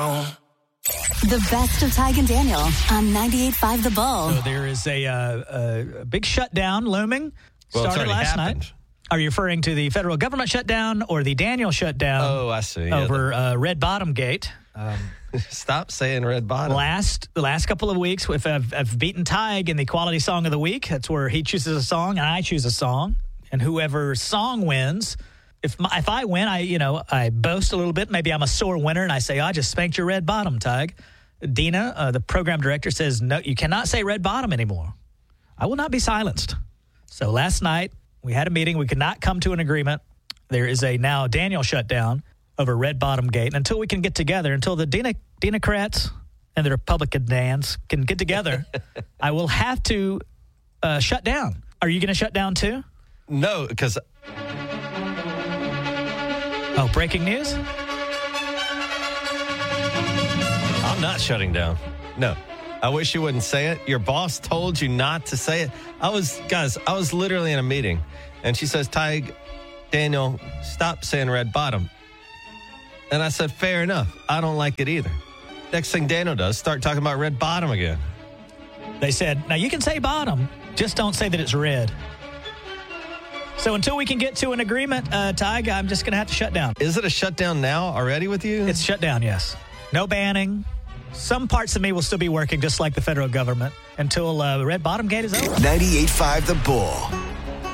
The best of Tig and Daniel on 98.5 The Bull. So there is a big shutdown looming. Well, started last night. Are you referring to the federal government shutdown or the Daniel shutdown? Oh, I see. Over Red Bottom Gate. Stop saying Red Bottom. The last couple of weeks, I've beaten Tig in the Quality Song of the Week. That's where he chooses a song and I choose a song. And whoever song wins, if I win, I boast a little bit. Maybe I'm a sore winner and I say, I just spanked your red bottom, Tig. Dina, the program director, says, no, you cannot say red bottom anymore. I will not be silenced. So last night, we had a meeting. We could not come to an agreement. There is a now Daniel shutdown over Red Bottom Gate. And until we can get together, until the Democrats and the Republican Dans can get together, I will have to shut down. Are you going to shut down too? No, because... Oh, breaking news? I'm not shutting down. No. I wish you wouldn't say it. Your boss told you not to say it. I was literally in a meeting, and she says, Tig, Daniel, stop saying Red Bottom. And I said, fair enough. I don't like it either. Next thing Daniel does, start talking about Red Bottom again. They said, now you can say bottom, just don't say that it's red. So until we can get to an agreement, Tig, I'm just going to have to shut down. Is it a shutdown now already with you? It's shut down, yes. No banning. Some parts of me will still be working just like the federal government until Red Bottom Gate is over. 98.5 The Bull.